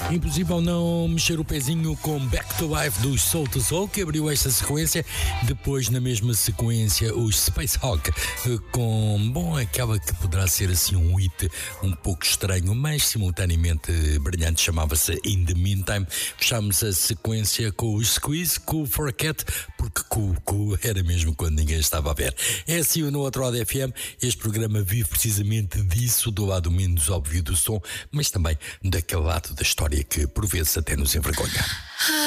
Impossível não mexer o pezinho com Back to Life dos Soul II Soul, que abriu esta sequência. Depois, na mesma sequência, os Space Hulk, com, aquela que poderá ser assim um hit um pouco estranho, mas simultaneamente brilhante, chamava-se In the Meantime. Fechámos a sequência com os Squeeze, Cool for a Cat, porque cool era mesmo quando ninguém estava a ver. É assim no outro lado FM. Este programa vive precisamente disso, do lado menos óbvio do som, mas também daquele lado da história que por vezes até nos envergonha.